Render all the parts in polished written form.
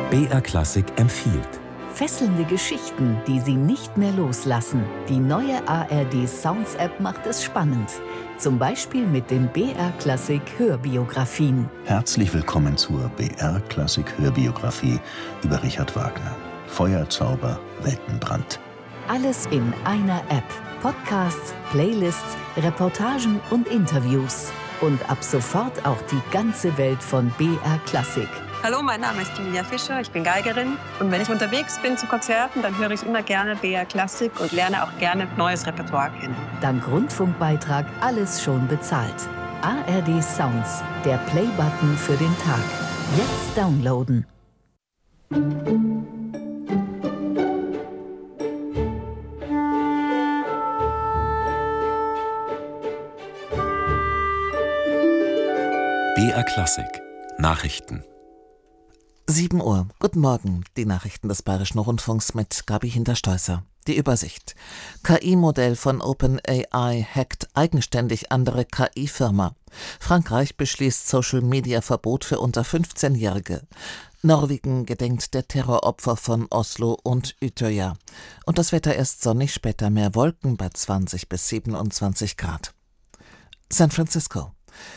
BR Klassik empfiehlt. Fesselnde Geschichten, die Sie nicht mehr loslassen. Die neue ARD Sounds App macht es spannend. Zum Beispiel mit den BR Klassik Hörbiografien. Herzlich willkommen zur BR Klassik Hörbiografie über Richard Wagner. Feuerzauber, Weltenbrand. Alles in einer App. Podcasts, Playlists, Reportagen und Interviews. Und ab sofort auch die ganze Welt von BR Klassik. Hallo, mein Name ist Julia Fischer, ich bin Geigerin. Und wenn ich unterwegs bin zu Konzerten, dann höre ich immer gerne BR Klassik und lerne auch gerne neues Repertoire kennen. Dank Rundfunkbeitrag alles schon bezahlt. ARD Sounds, der Play-Button für den Tag. Jetzt downloaden. BR Klassik Nachrichten. 7 Uhr. Guten Morgen. Die Nachrichten des Bayerischen Rundfunks mit Gabi Hinterstoißer. Die Übersicht. KI-Modell von OpenAI hackt eigenständig andere KI-Firma. Frankreich beschließt Social-Media-Verbot für unter 15-Jährige. Norwegen gedenkt der Terroropfer von Oslo und Utøya. Und das Wetter erst sonnig, später mehr Wolken bei 20 bis 27 Grad. San Francisco.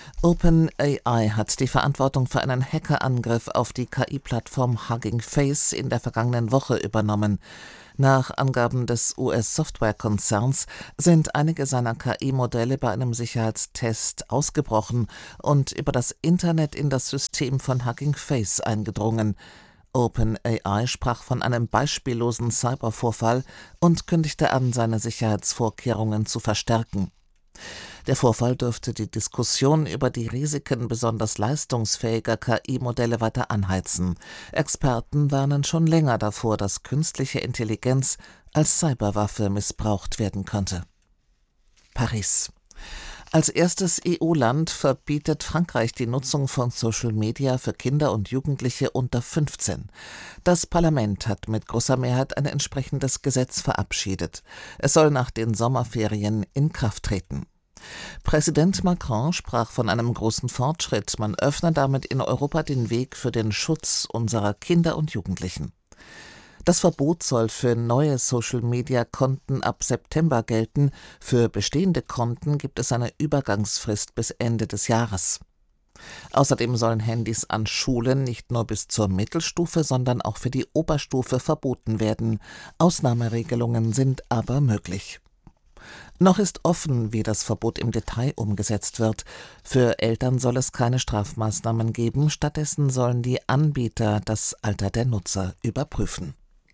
OpenAI hat die Verantwortung für einen Hackerangriff auf die KI-Plattform Hugging Face in der vergangenen Woche übernommen. Nach Angaben des US-Softwarekonzerns sind einige seiner KI-Modelle bei einem Sicherheitstest ausgebrochen und über das Internet in das System von Hugging Face eingedrungen. OpenAI sprach von einem beispiellosen Cybervorfall und kündigte an, seine Sicherheitsvorkehrungen zu verstärken. Der Vorfall dürfte die Diskussion über die Risiken besonders leistungsfähiger KI-Modelle weiter anheizen. Experten warnen schon länger davor, dass künstliche Intelligenz als Cyberwaffe missbraucht werden könnte. Paris. Als erstes EU-Land verbietet Frankreich die Nutzung von Social Media für Kinder und Jugendliche unter 15. Das Parlament hat mit großer Mehrheit ein entsprechendes Gesetz verabschiedet. Es soll nach den Sommerferien in Kraft treten. Präsident Macron sprach von einem großen Fortschritt. Man öffne damit in Europa den Weg für den Schutz unserer Kinder und Jugendlichen. Das Verbot soll für neue Social-Media-Konten ab September gelten. Für bestehende Konten gibt es eine Übergangsfrist bis Ende des Jahres. Außerdem sollen Handys an Schulen nicht nur bis zur Mittelstufe, sondern auch für die Oberstufe verboten werden. Ausnahmeregelungen sind aber möglich. Noch ist offen, wie das Verbot im Detail umgesetzt wird. Für Eltern soll es keine Strafmaßnahmen geben, stattdessen sollen die Anbieter das Alter der Nutzer überprüfen.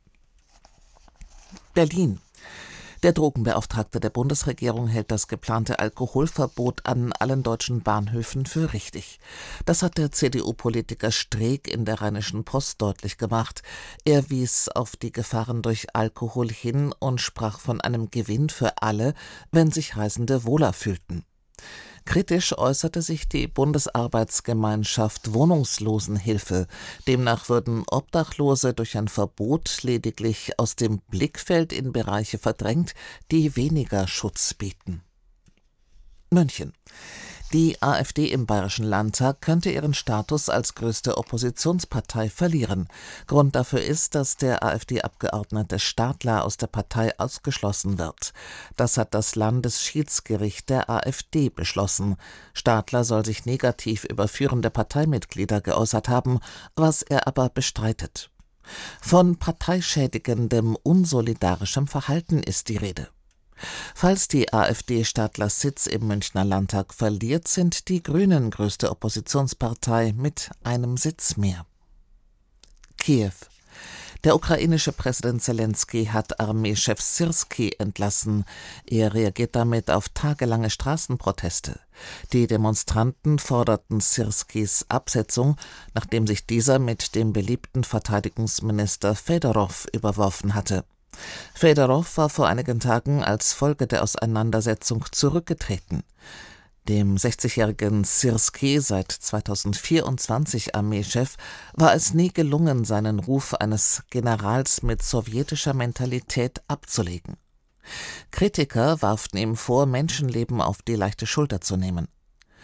Berlin. Der Drogenbeauftragte der Bundesregierung hält das geplante Alkoholverbot an allen deutschen Bahnhöfen für richtig. Das hat der CDU-Politiker Streeck in der Rheinischen Post deutlich gemacht. Er wies auf die Gefahren durch Alkohol hin und sprach von einem Gewinn für alle, wenn sich Reisende wohler fühlten. Kritisch äußerte sich die Bundesarbeitsgemeinschaft Wohnungslosenhilfe. Demnach würden Obdachlose durch ein Verbot lediglich aus dem Blickfeld in Bereiche verdrängt, die weniger Schutz bieten. München. Die AfD im Bayerischen Landtag könnte ihren Status als größte Oppositionspartei verlieren. Grund dafür ist, dass der AfD-Abgeordnete Stadler aus der Partei ausgeschlossen wird. Das hat das Landesschiedsgericht der AfD beschlossen. Stadler soll sich negativ über führende Parteimitglieder geäußert haben, was er aber bestreitet. Von parteischädigendem, unsolidarischem Verhalten ist die Rede. Falls die AfD Stadlers Sitz im Münchner Landtag verliert, sind die Grünen größte Oppositionspartei mit einem Sitz mehr. Kiew. Der ukrainische Präsident Selenskyj hat Armeechef Syrskij entlassen. Er reagiert damit auf tagelange Straßenproteste. Die Demonstranten forderten Syrskijs Absetzung, nachdem sich dieser mit dem beliebten Verteidigungsminister Fedorow überworfen hatte. Fedorow war vor einigen Tagen als Folge der Auseinandersetzung zurückgetreten. Dem 60-jährigen Syrskij, seit 2024 Armeechef, war es nie gelungen, seinen Ruf eines Generals mit sowjetischer Mentalität abzulegen. Kritiker warfen ihm vor, Menschenleben auf die leichte Schulter zu nehmen.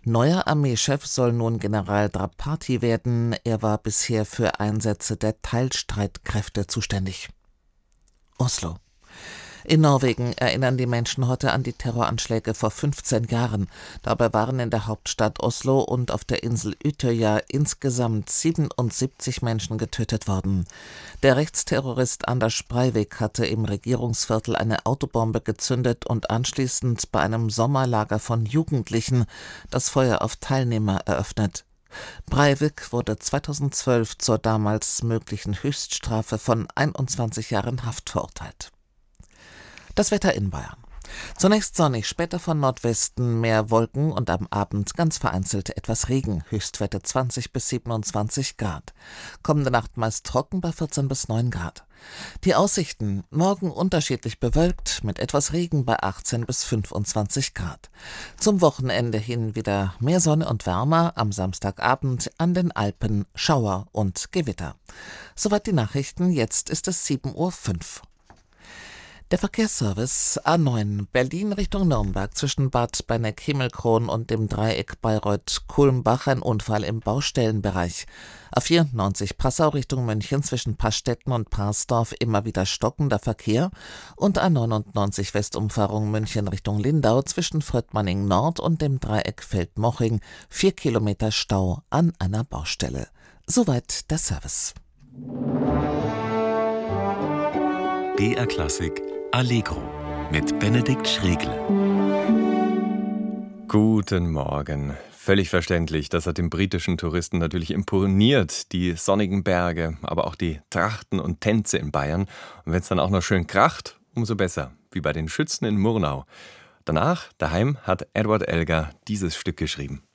Neuer Armeechef soll nun General Drapati werden. Er war bisher für Einsätze der Teilstreitkräfte zuständig. Oslo. In Norwegen erinnern die Menschen heute an die Terroranschläge vor 15 Jahren. Dabei waren in der Hauptstadt Oslo und auf der Insel Utøya insgesamt 77 Menschen getötet worden. Der Rechtsterrorist Anders Breivik hatte im Regierungsviertel eine Autobombe gezündet und anschließend bei einem Sommerlager von Jugendlichen das Feuer auf Teilnehmer eröffnet. Breivik wurde 2012 zur damals möglichen Höchststrafe von 21 Jahren Haft verurteilt. Das Wetter in Bayern. Zunächst sonnig, später von Nordwesten mehr Wolken und am Abend ganz vereinzelt etwas Regen, Höchstwerte 20 bis 27 Grad. Kommende Nacht meist trocken bei 14 bis 9 Grad. Die Aussichten: morgen unterschiedlich bewölkt, mit etwas Regen bei 18 bis 25 Grad. Zum Wochenende hin wieder mehr Sonne und wärmer, am Samstagabend an den Alpen Schauer und Gewitter. Soweit die Nachrichten, jetzt ist es 7:05 Uhr. Der Verkehrsservice A9 Berlin Richtung Nürnberg zwischen Bad Benneck-Himmelkron und dem Dreieck Bayreuth-Kulmbach ein Unfall im Baustellenbereich. A94 Passau Richtung München zwischen Pastetten und Parsdorf immer wieder stockender Verkehr und A99 Westumfahrung München Richtung Lindau zwischen Fröttmanning Nord und dem Dreieck Feldmoching 4 Kilometer Stau an einer Baustelle. Soweit der Service. BR Klassik Allegro mit Benedikt Schregle. Guten Morgen. Völlig verständlich, das hat den britischen Touristen natürlich imponiert, die sonnigen Berge, aber auch die Trachten und Tänze in Bayern. Und wenn es dann auch noch schön kracht, umso besser, wie bei den Schützen in Murnau. Danach, daheim, hat Edward Elgar dieses Stück geschrieben.